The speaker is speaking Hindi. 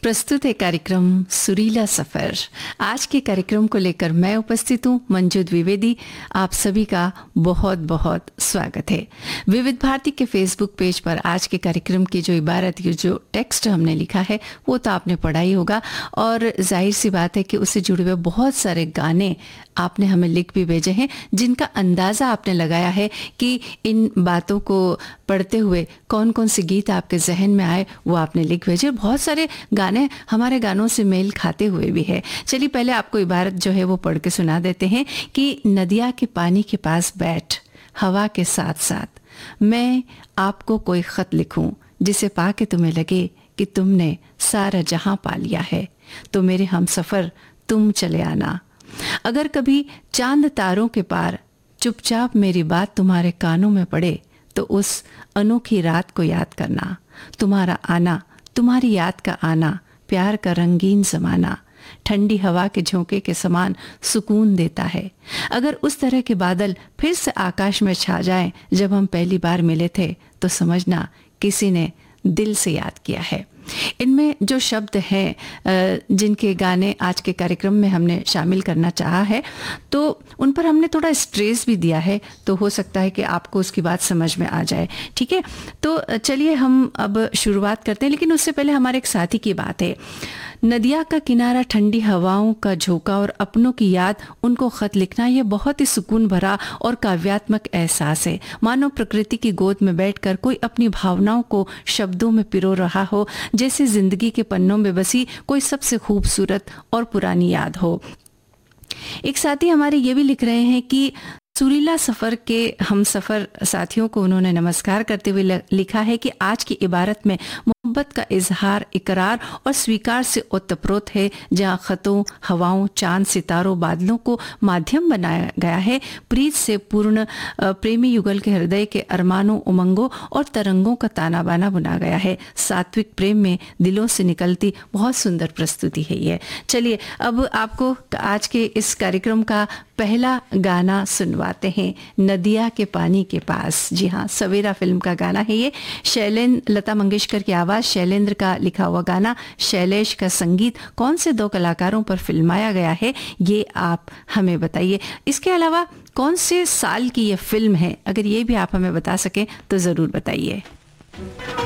प्रस्तुत है कार्यक्रम सुरीला सफर। आज के कार्यक्रम को लेकर मैं उपस्थित हूँ मंजू द्विवेदी। आप सभी का बहुत बहुत स्वागत है। विविध भारती के फेसबुक पेज पर आज के कार्यक्रम की जो इबारत, ये जो टेक्स्ट हमने लिखा है वो तो आपने पढ़ा ही होगा, और जाहिर सी बात है कि उससे जुड़े हुए बहुत सारे गाने आपने हमें लिख भी भेजे हैं, जिनका अंदाज़ा आपने लगाया है कि इन बातों को पढ़ते हुए कौन कौन से गीत आपके जहन में आए वो आपने लिख भेजे। बहुत सारे गाने हमारे गानों से मेल खाते हुए भी है। चलिए पहले आपको इबारत जो है वो पढ़ के सुना देते हैं कि नदिया के पानी के पास बैठ हवा के साथ साथ मैं आपको कोई खत लिखूं जिसे पाके तुम्हें लगे कि तुमने सारा जहां पा लिया है, तो मेरे हमसफर तुम चले आना। अगर कभी चांद तारों के पार चुपचाप मेरी बात तुम्हारे कानों में पड़े, तो उस अनोखी रात को याद करना। तुम्हारा आना, तुम्हारी याद का आना, प्यार का रंगीन ज़माना ठंडी हवा के झोंके के समान सुकून देता है। अगर उस तरह के बादल फिर से आकाश में छा जाएं जब हम पहली बार मिले थे, तो समझना किसी ने दिल से याद किया है। इनमें जो शब्द हैं जिनके गाने आज के कार्यक्रम में हमने शामिल करना चाहा है, तो उन पर हमने थोड़ा स्ट्रेस भी दिया है, तो हो सकता है कि आपको उसकी बात समझ में आ जाए। ठीक है, तो चलिए हम अब शुरुआत करते हैं, लेकिन उससे पहले हमारे एक साथी की बात है। नदिया का किनारा, ठंडी हवाओं का झोंका और अपनों की याद, उनको खत लिखना यह बहुत ही सुकून भरा और काव्यात्मक एहसास है। मानो प्रकृति की गोद में बैठकर कोई अपनी भावनाओं को शब्दों में पिरो रहा हो, जैसे जिंदगी के पन्नों में बसी कोई सबसे खूबसूरत और पुरानी याद हो। एक साथी हमारे ये भी लिख रहे हैं कि सुरीला सफर के हम सफर साथियों को उन्होंने नमस्कार करते हुए लिखा है कि आज की इबारत में मोहब्बत का इजहार, इकरार और स्वीकार से ओतप्रोत है, जहाँ खतों, हवाओं, चांद, सितारों, बादलों को माध्यम बनाया गया है। प्रीत से पूर्ण प्रेमी युगल के हृदय के अरमानों, उमंगों और तरंगों का ताना बाना बुना गया है। सात्विक प्रेम में दिलों से निकलती बहुत सुंदर प्रस्तुति है ये। चलिए अब आपको आज के इस कार्यक्रम का पहला गाना सुनवाते हैं, नदिया के पानी के पास। जी हाँ, सवेरा फिल्म का गाना है ये। शैलेंद्र, लता मंगेशकर की आवाज़, शैलेंद्र का लिखा हुआ गाना, शैलेश का संगीत। कौन से दो कलाकारों पर फिल्माया गया है ये आप हमें बताइए। इसके अलावा कौन से साल की ये फिल्म है, अगर ये भी आप हमें बता सकें तो ज़रूर बताइए।